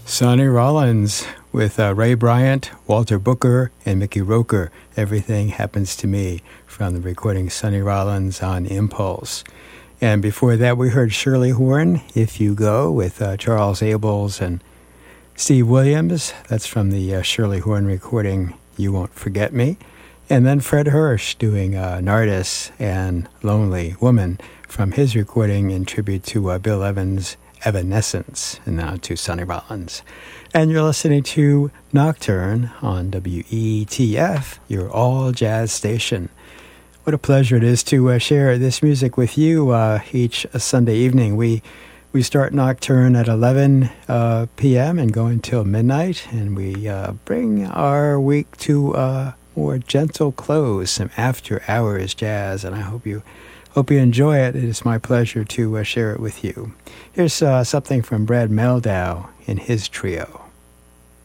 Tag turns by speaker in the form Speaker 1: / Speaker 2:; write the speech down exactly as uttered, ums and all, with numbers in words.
Speaker 1: Sonny Rollins with uh, Ray Bryant, Walter Booker, and Mickey Roker. Everything Happens to Me from the recording Sonny Rollins on Impulse. And before that, we heard Shirley Horn, If You Go, with uh, Charles Abels and Steve Williams. That's from the uh, Shirley Horn recording You Won't Forget Me. And then Fred Hirsch doing uh, Nardis and Lonely Woman from his recording in tribute to uh, Bill Evans' Evanescence, and now to Sonny Rollins. And you're listening to Nocturne on W E T F, your all jazz station. What a pleasure it is to uh, share this music with you uh, each uh, Sunday evening. We we start Nocturne at eleven uh, p.m. and go until midnight, and we uh, bring our week to a more gentle close, some after-hours jazz, and I hope you Hope you enjoy it. It is my pleasure to uh, share it with you. Here's uh, something from Brad Meldau in his trio.